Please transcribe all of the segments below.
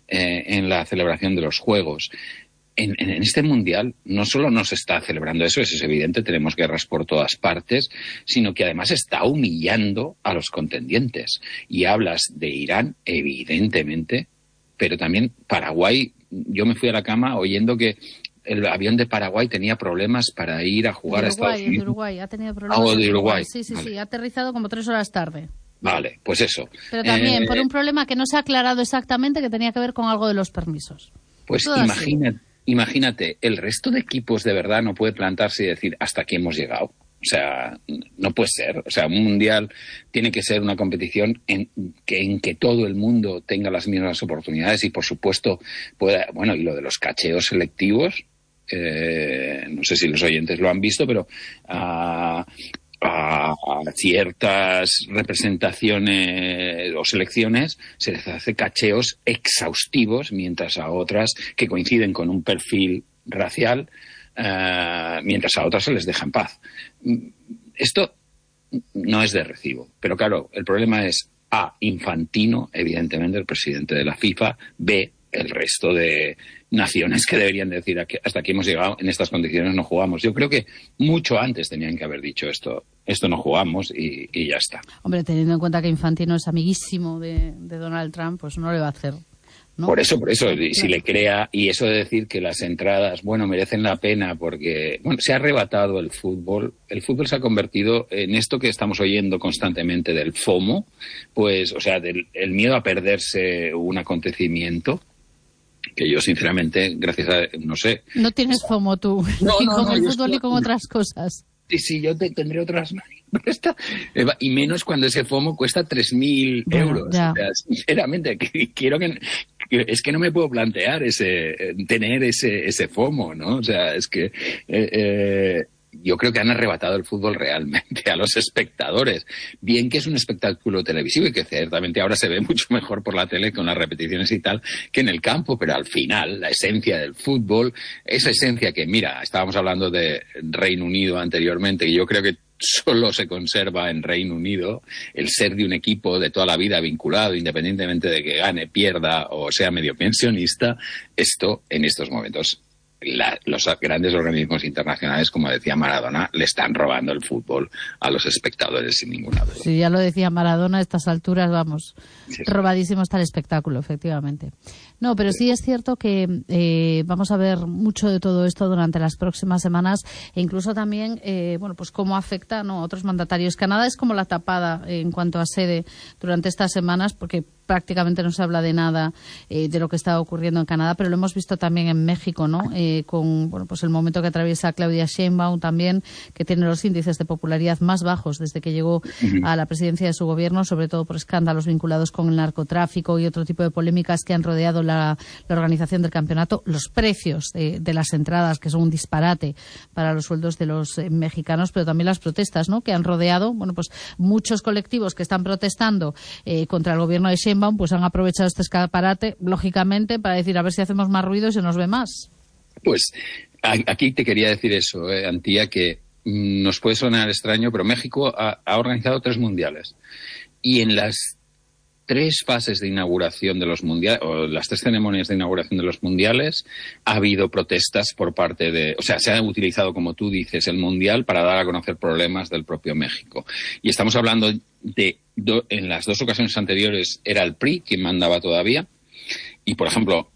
en la celebración de los Juegos. En este Mundial no solo no se está celebrando eso es evidente, tenemos guerras por todas partes, sino que además está humillando a los contendientes. Y hablas de Irán, evidentemente, pero también Paraguay. Yo me fui a la cama oyendo que el avión de Paraguay tenía problemas para ir a jugar a Estados Unidos. De Uruguay, ha tenido problemas. De Uruguay. Sí, vale. Sí, ha aterrizado como 3 horas tarde. Vale, pues eso. Pero también por un problema que no se ha aclarado exactamente, que tenía que ver con algo de los permisos. Pues imagínate, el resto de equipos de verdad no puede plantarse y decir hasta aquí hemos llegado. O sea, no puede ser. O sea, un mundial tiene que ser una competición en que todo el mundo tenga las mismas oportunidades y, por supuesto, pueda. Bueno, y lo de los cacheos selectivos, no sé si los oyentes lo han visto, pero a ciertas representaciones o selecciones se les hace cacheos exhaustivos, mientras a otras que coinciden con un perfil racial, mientras a otras se les deja en paz. Esto no es de recibo, pero claro, el problema es A, Infantino, evidentemente, el presidente de la FIFA, B, el resto de naciones que deberían decir hasta aquí hemos llegado, en estas condiciones no jugamos. Yo creo que mucho antes tenían que haber dicho esto no jugamos y ya está. Hombre, teniendo en cuenta que Infantino es amiguísimo de Donald Trump, pues no le va a hacer, ¿no? Por eso, y si le crea, y eso de decir que las entradas, merecen la pena porque, se ha arrebatado el fútbol se ha convertido en esto que estamos oyendo constantemente del FOMO, pues, o sea, del el miedo a perderse un acontecimiento, que yo sinceramente, gracias a, no sé. No tienes FOMO tú, ni con el fútbol ni con otras cosas. Sí, yo tendré otras y menos cuando ese FOMO cuesta 3.000 euros. Ya. O sea, sinceramente, quiero que es que no me puedo plantear tener ese FOMO, ¿no? O sea, es que yo creo que han arrebatado el fútbol realmente a los espectadores. Bien que es un espectáculo televisivo y que ciertamente ahora se ve mucho mejor por la tele con las repeticiones y tal que en el campo, pero al final la esencia del fútbol, esa esencia que, mira, estábamos hablando de Reino Unido anteriormente, y yo creo que solo se conserva en Reino Unido el ser de un equipo de toda la vida vinculado, independientemente de que gane, pierda o sea medio pensionista. Esto, en estos momentos, los grandes organismos internacionales, como decía Maradona, le están robando el fútbol a los espectadores sin ninguna duda. Sí, ya lo decía Maradona, a estas alturas, vamos, sí. Robadísimo está el espectáculo, efectivamente. No, pero sí es cierto que vamos a ver mucho de todo esto durante las próximas semanas e incluso también, pues cómo afecta, ¿no?, a otros mandatarios. Canadá es como la tapada en cuanto a sede durante estas semanas, porque prácticamente no se habla de nada de lo que está ocurriendo en Canadá, pero lo hemos visto también en México, ¿no? Con pues el momento que atraviesa Claudia Sheinbaum también, que tiene los índices de popularidad más bajos desde que llegó a la presidencia de su gobierno, sobre todo por escándalos vinculados con el narcotráfico y otro tipo de polémicas que han rodeado la organización del campeonato, los precios de las entradas, que son un disparate para los sueldos de los mexicanos, pero también las protestas, ¿no?, que han rodeado, pues muchos colectivos que están protestando contra el gobierno de Sheinbaum, pues han aprovechado este escaparate, lógicamente, para decir a ver si hacemos más ruido y se nos ve más. Pues aquí te quería decir eso, Antía, que nos puede sonar extraño, pero México ha organizado 3 mundiales. Y en las 3 fases de inauguración de los mundiales, o las 3 ceremonias de inauguración de los mundiales, ha habido protestas por parte de... O sea, se ha utilizado, como tú dices, el mundial para dar a conocer problemas del propio México. Y estamos hablando de... en las 2 ocasiones anteriores era el PRI quien mandaba todavía. Y, por ejemplo,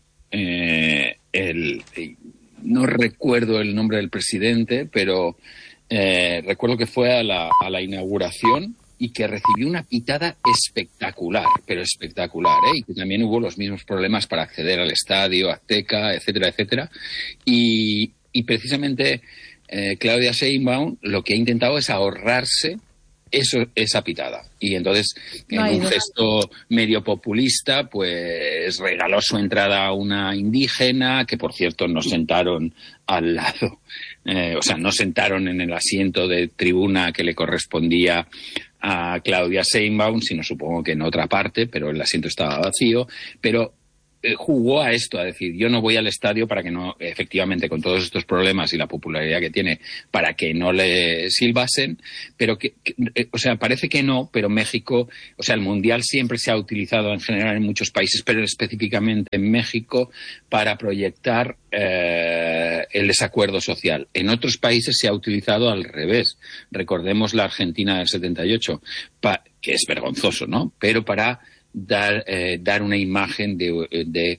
no recuerdo el nombre del presidente, pero recuerdo que fue a la inauguración y que recibió una pitada espectacular, pero espectacular, y que también hubo los mismos problemas para acceder al estadio Azteca, etcétera, etcétera. Y precisamente Claudia Sheinbaum lo que ha intentado es ahorrarse esa pitada. Y entonces, en un gesto medio populista, pues regaló su entrada a una indígena, que por cierto no sentaron al lado, no sentaron en el asiento de tribuna que le correspondía a Claudia Sheinbaum, sino supongo que en otra parte, pero el asiento estaba vacío. Pero jugó a esto, a decir, yo no voy al estadio para que no, efectivamente, con todos estos problemas y la popularidad que tiene, para que no le silbasen, pero o sea, parece que no, pero México, o sea, el Mundial siempre se ha utilizado en general en muchos países, pero específicamente en México, para proyectar el desacuerdo social. En otros países se ha utilizado al revés. Recordemos la Argentina del 78, que es vergonzoso, ¿no? Pero para dar una imagen de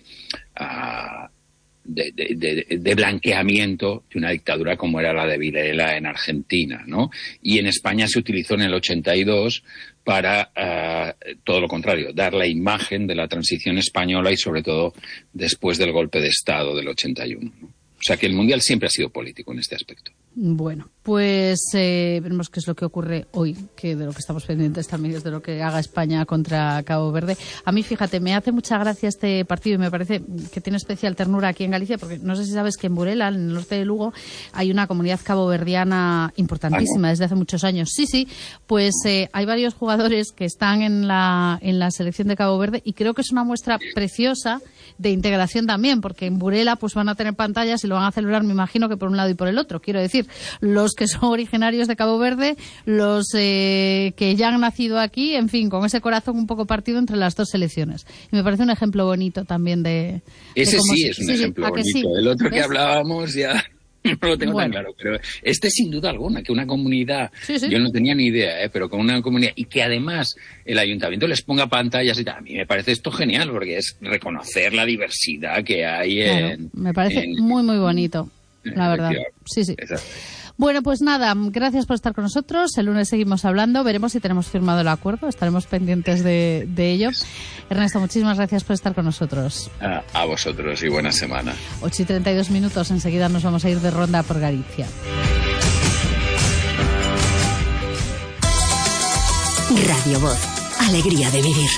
blanqueamiento de una dictadura como era la de Videla en Argentina, ¿no? Y en España se utilizó en el 82 para todo lo contrario, dar la imagen de la transición española y sobre todo después del golpe de Estado del 81, ¿no? O sea que el Mundial siempre ha sido político en este aspecto. Bueno, pues veremos qué es lo que ocurre hoy, que de lo que estamos pendientes también es de lo que haga España contra Cabo Verde. A mí, fíjate, me hace mucha gracia este partido y me parece que tiene especial ternura aquí en Galicia, porque no sé si sabes que en Burela, en el norte de Lugo, hay una comunidad caboverdiana importantísima desde hace muchos años. Sí, pues hay varios jugadores que están en la selección de Cabo Verde y creo que es una muestra preciosa de integración también, porque en Burela pues van a tener pantallas y lo van a celebrar, me imagino, que por un lado y por el otro. Quiero decir, los que son originarios de Cabo Verde, los que ya han nacido aquí, en fin, con ese corazón un poco partido entre las dos selecciones. Y me parece un ejemplo bonito también de... Ese sí es un ejemplo bonito. Sí? El otro que hablábamos ya... No lo tengo tan claro, pero sin duda alguna, que una comunidad, yo no tenía ni idea, pero con una comunidad, y que además el ayuntamiento les ponga pantallas y tal, a mí me parece esto genial, porque es reconocer la diversidad que hay me parece muy, muy bonito, la verdad. Sí. Exacto. Bueno, pues nada, gracias por estar con nosotros. El lunes seguimos hablando, veremos si tenemos firmado el acuerdo, estaremos pendientes de ello. Ernesto, muchísimas gracias por estar con nosotros. A vosotros y buena semana. 8:32, enseguida nos vamos a ir de ronda por Galicia. Radio Voz, alegría de vivir.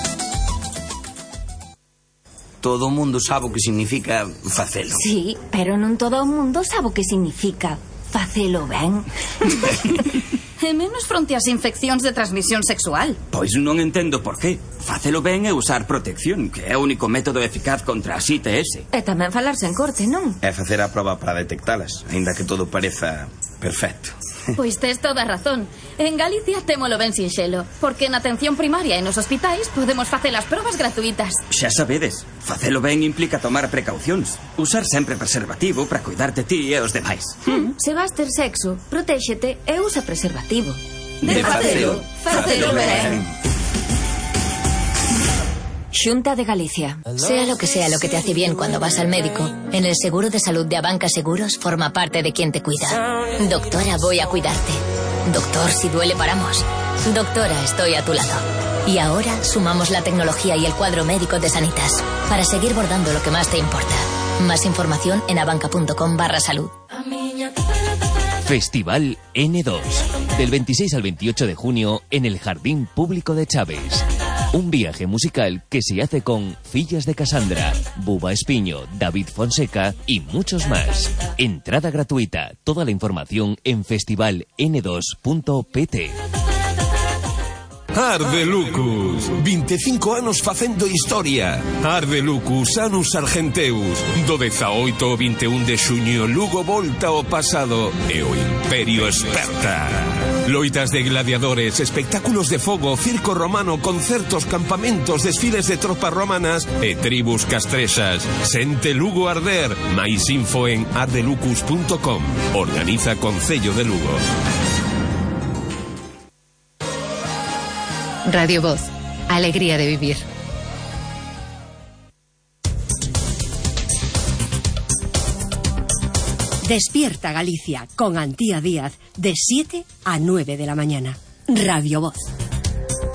Todo o mundo sabe o que significa facelo. Sí, pero non todo o mundo sabe o que significa facelo ben. E menos fronte ás infeccións de transmisión sexual. Pois non entendo por qué. Facelo ben é usar protección, que é o único método eficaz contra as ITS. E tamén falarse en corte, non? É facer a proba para detectalas, aínda que todo pareza perfecto. Pois tes toda a razón. En Galicia témolo ben sinxelo, porque na atención primaria e nos hospitais podemos facer as probas gratuitas. Xa sabedes, facelo ben implica tomar precaucións. Usar sempre preservativo para cuidarte ti e os demais. Se vas ter sexo, protéxete e usa preservativo. De facelo, facelo ben. Xunta de Galicia. Sea lo que te hace bien cuando vas al médico, en el seguro de salud de Abanca Seguros forma parte de quien te cuida. Doctora, voy a cuidarte. Doctor, si duele paramos. Doctora, estoy a tu lado. Y ahora sumamos la tecnología y el cuadro médico de Sanitas para seguir bordando lo que más te importa. Más información en abanca.com/salud. Festival N2. Del 26 al 28 de junio en el Jardín Público de Chaves. Un viaje musical que se hace con Fillas de Casandra, Buba Espiño, David Fonseca y muchos más. Entrada gratuita. Toda la información en festivaln2.pt. Arde Lucus, 25 anos facendo historia. Arde Lucus, Anus Argenteus. Do 18 ao 21 de xuño, Lugo volta ao pasado e o Imperio esperta. Loitas de gladiadores, espectáculos de fogo, circo romano, concertos, campamentos, desfiles de tropas romanas e tribus castrexas. Sente Lugo arder. Mais info en ardelucus.com. Organiza Concello de Lugo. Radio Voz, alegría de vivir. Despierta Galicia con Antía Díaz de 7 a 9 de la mañana. Radio Voz.